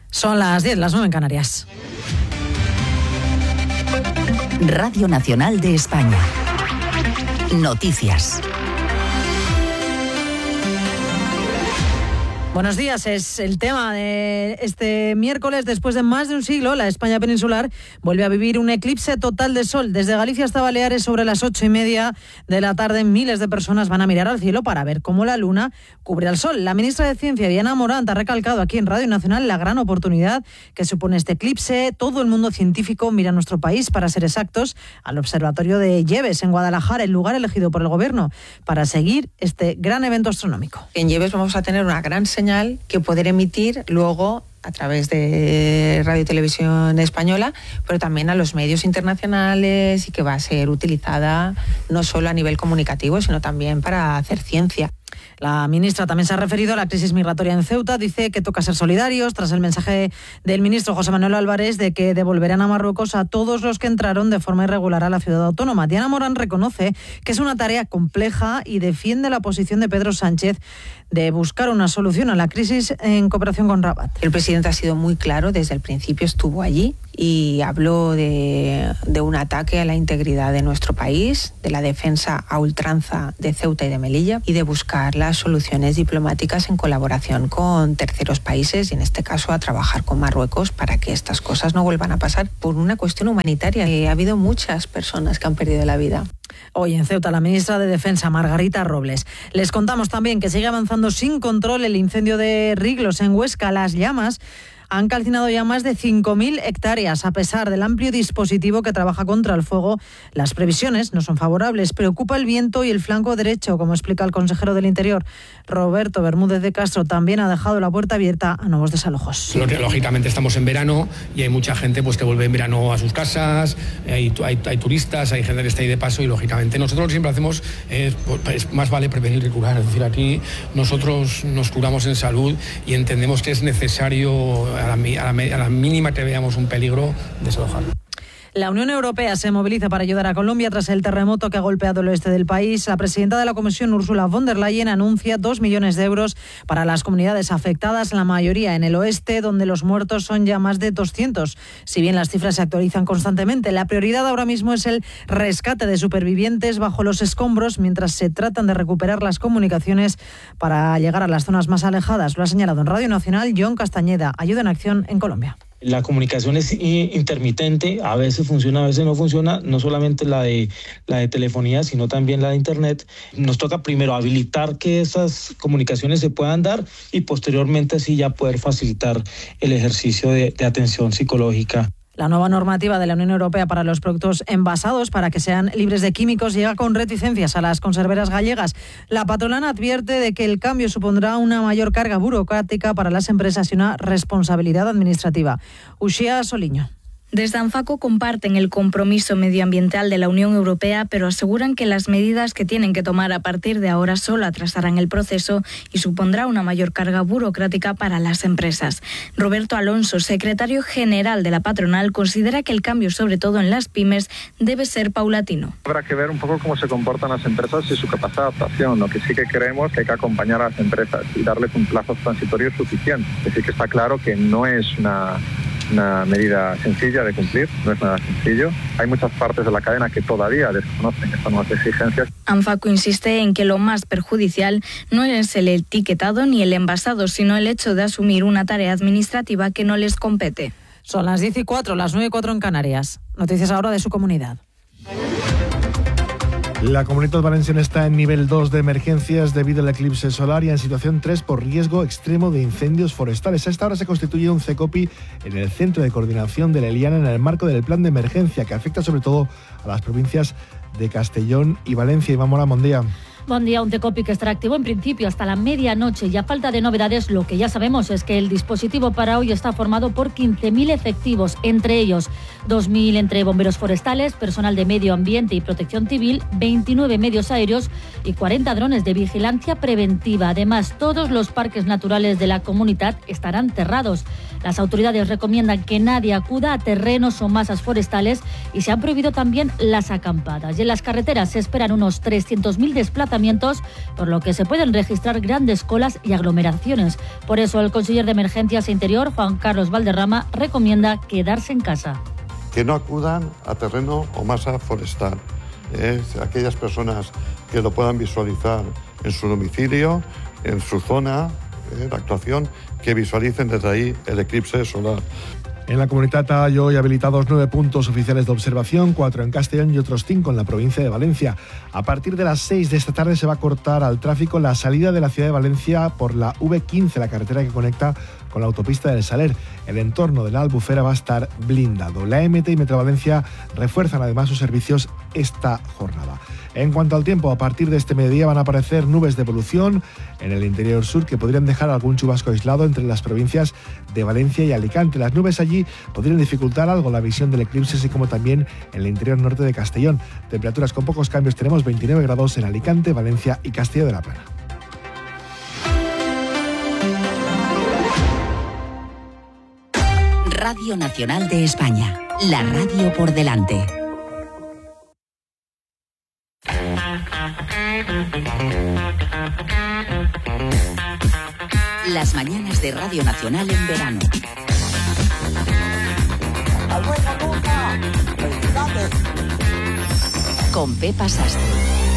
Son las 10, las 9 en Canarias. Radio Nacional de España. Noticias. Buenos días, es el tema de este miércoles. Después de más de un siglo, la España peninsular vuelve a vivir un eclipse total de sol. Desde Galicia hasta Baleares, sobre las 8:30 de la tarde, miles de personas van a mirar al cielo para ver cómo la luna cubre al sol. La ministra de Ciencia, Diana Morant, ha recalcado aquí en Radio Nacional la gran oportunidad que supone este eclipse. Todo el mundo científico mira a nuestro país, para ser exactos, al Observatorio de Lleves, en Guadalajara, el lugar elegido por el Gobierno para seguir este gran evento astronómico. En Lleves vamos a tener una gran señal que poder emitir luego a través de Radio y Televisión Española, pero también a los medios internacionales, y que va a ser utilizada no solo a nivel comunicativo, sino también para hacer ciencia. La ministra también se ha referido a la crisis migratoria en Ceuta. Dice que toca ser solidarios tras el mensaje del ministro José Manuel Álvarez de que devolverán a Marruecos a todos los que entraron de forma irregular a la ciudad autónoma. Diana Morant reconoce que es una tarea compleja y defiende la posición de Pedro Sánchez de buscar una solución a la crisis en cooperación con Rabat. El presidente ha sido muy claro, desde el principio estuvo allí y habló de un ataque a la integridad de nuestro país, de la defensa a ultranza de Ceuta y de Melilla, y de buscar las soluciones diplomáticas en colaboración con terceros países, y en este caso a trabajar con Marruecos para que estas cosas no vuelvan a pasar por una cuestión humanitaria. Ha habido muchas personas que han perdido la vida. Hoy en Ceuta, la ministra de Defensa, Margarita Robles. Les contamos también que sigue avanzando sin control el incendio de Riglos en Huesca. Las llamas han calcinado ya más de 5.000 hectáreas. A pesar del amplio dispositivo que trabaja contra el fuego, las previsiones no son favorables. Preocupa el viento y el flanco derecho, como explica el consejero del Interior, Roberto Bermúdez de Castro. También ha dejado la puerta abierta a nuevos desalojos. Lógicamente estamos en verano y hay mucha gente que vuelve en verano a sus casas, hay turistas, hay gente que está ahí de paso, y lógicamente nosotros lo que siempre hacemos es más vale prevenir que curar. Es decir, aquí nosotros nos curamos en salud y entendemos que es necesario, a la mínima que veamos un peligro, desalojar. La Unión Europea se moviliza para ayudar a Colombia tras el terremoto que ha golpeado el oeste del país. La presidenta de la Comisión, Ursula von der Leyen, anuncia 2 millones de euros para las comunidades afectadas, la mayoría en el oeste, donde los muertos son ya más de 200. Si bien las cifras se actualizan constantemente, la prioridad ahora mismo es el rescate de supervivientes bajo los escombros, mientras se tratan de recuperar las comunicaciones para llegar a las zonas más alejadas. Lo ha señalado en Radio Nacional John Castañeda, Ayuda en Acción en Colombia. La comunicación es intermitente, a veces funciona, a veces no funciona, no solamente la de telefonía, sino también la de internet. Nos toca primero habilitar que esas comunicaciones se puedan dar, y posteriormente así ya poder facilitar el ejercicio de atención psicológica. La nueva normativa de la Unión Europea para los productos envasados, para que sean libres de químicos, llega con reticencias a las conserveras gallegas. La patronal advierte de que el cambio supondrá una mayor carga burocrática para las empresas y una responsabilidad administrativa. Uxía Soliño. Desde Anfaco comparten el compromiso medioambiental de la Unión Europea, pero aseguran que las medidas que tienen que tomar a partir de ahora solo atrasarán el proceso y supondrá una mayor carga burocrática para las empresas. Roberto Alonso, secretario general de la patronal, considera que el cambio, sobre todo en las pymes, debe ser paulatino. Habrá que ver un poco cómo se comportan las empresas y su capacidad de adaptación. Lo que sí que creemos que hay que acompañar a las empresas y darles un plazo transitorio suficiente. Es decir, que está claro que no es una medida sencilla de cumplir, no es nada sencillo. Hay muchas partes de la cadena que todavía desconocen estas nuevas exigencias. Anfaco insiste en que lo más perjudicial no es el etiquetado ni el envasado, sino el hecho de asumir una tarea administrativa que no les compete. Son las 10:04, las 9:04 en Canarias. Noticias ahora de su comunidad. La Comunitat Valenciana está en nivel 2 de emergencias debido al eclipse solar y en situación 3 por riesgo extremo de incendios forestales. A esta hora se constituye un CECOPI en el Centro de Coordinación de la Eliana en el marco del plan de emergencia que afecta sobre todo a las provincias de Castellón y Valencia. Iván Mora, buen día. Buen día, un CECOPI que estará activo en principio hasta la medianoche y a falta de novedades lo que ya sabemos es que el dispositivo para hoy está formado por 15.000 efectivos, entre ellos 2.000 entre bomberos forestales, personal de medio ambiente y protección civil, 29 medios aéreos y 40 drones de vigilancia preventiva. Además, todos los parques naturales de la comunidad estarán cerrados. Las autoridades recomiendan que nadie acuda a terrenos o masas forestales y se han prohibido también las acampadas. Y en las carreteras se esperan unos 300.000 desplazamientos ayuntamientos, por lo que se pueden registrar grandes colas y aglomeraciones. Por eso el conseller de Emergencias e Interior, Juan Carlos Valderrama, recomienda quedarse en casa. Que no acudan a terreno o masa forestal. Aquellas personas que lo puedan visualizar en su domicilio, en su zona de actuación, que visualicen desde ahí el eclipse solar. En la Comunitat hay hoy habilitados 9 puntos oficiales de observación, 4 en Castellón y otros 5 en la provincia de Valencia. A partir de las 6 de esta tarde se va a cortar al tráfico la salida de la ciudad de Valencia por la V15, la carretera que conecta con la autopista del Saler. El entorno de la Albufera va a estar blindado. La MT y Metro Valencia refuerzan además sus servicios esta jornada. En cuanto al tiempo, a partir de este mediodía van a aparecer nubes de evolución en el interior sur que podrían dejar algún chubasco aislado entre las provincias de Valencia y Alicante. Las nubes allí podrían dificultar algo la visión del eclipse, así como también en el interior norte de Castellón. Temperaturas con pocos cambios, tenemos 29 grados en Alicante, Valencia y Castilla de la Plana. Radio Nacional de España, la radio por delante. Las mañanas de Radio Nacional en verano. Con Pepa Sastre.